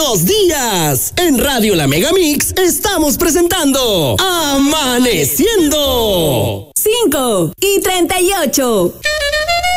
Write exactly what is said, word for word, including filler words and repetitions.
Buenos días. En Radio La Megamix estamos presentando Amaneciendo. cinco y treinta y ocho.